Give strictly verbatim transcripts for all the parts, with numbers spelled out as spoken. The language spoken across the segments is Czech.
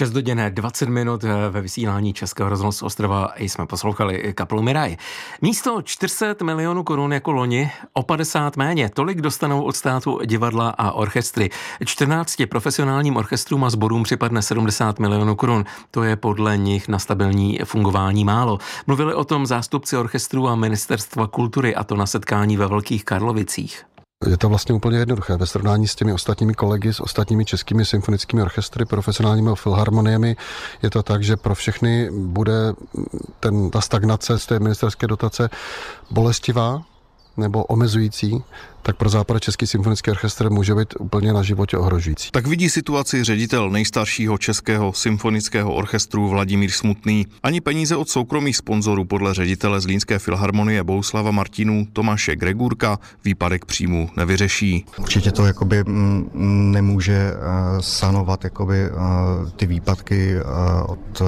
šest hodin dvacet minut ve vysílání Českého rozhlasu Ostrava jsme poslouchali kapelu Miraj. Místo čtyři sta milionů korun jako loni o padesát méně. Tolik dostanou od státu divadla a orchestry. čtrnácti profesionálním orchestrům a sborům připadne sedmdesát milionů korun. To je podle nich na stabilní fungování málo. Mluvili o tom zástupci orchestrů a ministerstva kultury, a to na setkání ve Velkých Karlovicích. Je to vlastně úplně jednoduché. Ve srovnání s těmi ostatními kolegy, s ostatními českými symfonickými orchestry, profesionálními filharmoniemi, je to tak, že pro všechny bude ten, ta stagnace z té ministerské dotace bolestivá nebo omezující, tak pro Západočeský symfonický orchestr může být úplně na životě ohrožující. Tak vidí situaci ředitel nejstaršího českého symfonického orchestru Vladimír Smutný. Ani peníze od soukromých sponzorů podle ředitele Zlínské filharmonie Bohuslava Martinů Tomáše Gregůrka výpadek příjmů nevyřeší. Určitě to jakoby nemůže sanovat jakoby ty výpadky od,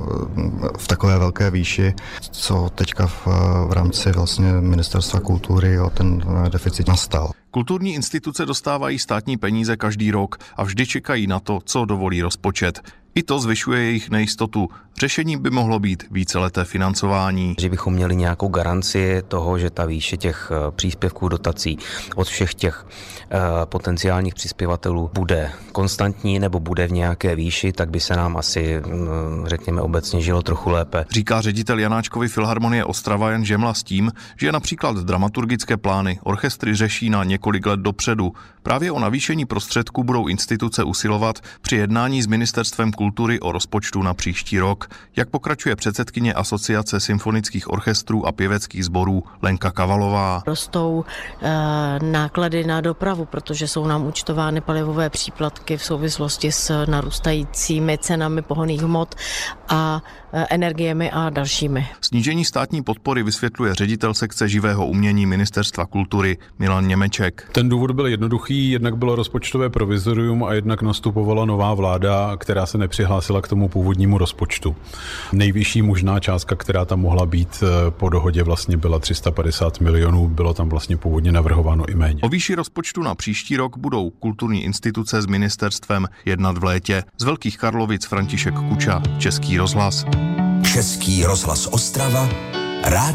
v takové velké výši, co teďka v, v rámci vlastně ministerstva kultury o ten deficit nastal. Kulturní instituce dostávají státní peníze každý rok a vždy čekají na to, co dovolí rozpočet. I to zvyšuje jejich nejistotu. Řešením by mohlo být víceleté financování. Že bychom měli nějakou garanci toho, že ta výše těch příspěvků, dotací od všech těch uh, potenciálních přispěvatelů bude konstantní nebo bude v nějaké výši, tak by se nám asi, uh, řekněme, obecně žilo trochu lépe. Říká ředitel Janáčkovy filharmonie Ostrava Jan Žemla s tím, že například dramaturgické plány orchestry řeší na několik let dopředu. Právě o navýšení prostředků budou instituce usilovat při jednání s ministerstvem kultury o rozpočtu na příští rok, jak pokračuje předsedkyně Asociace symfonických orchestrů a pěveckých sborů Lenka Kavalová. Rostou e, náklady na dopravu, protože jsou nám účtovány palivové příplatky v souvislosti s narůstajícími cenami pohonných hmot a e, energiemi a dalšími. Snížení státní podpory vysvětluje ředitel sekce živého umění Ministerstva kultury Milan Němeček. Ten důvod byl jednoduchý, jednak bylo rozpočtové provizorium a jednak nastupovala nová vláda, která se nepřihlásila k tomu původnímu rozpočtu. Nejvyšší možná částka, která tam mohla být po dohodě, vlastně byla tři sta padesát milionů, bylo tam vlastně původně navrhováno i méně. O výši rozpočtu na příští rok budou kulturní instituce s ministerstvem jednat v létě. Z Velkých Karlovic František Kuča, Český rozhlas. Český rozhlas Ostrava, rádio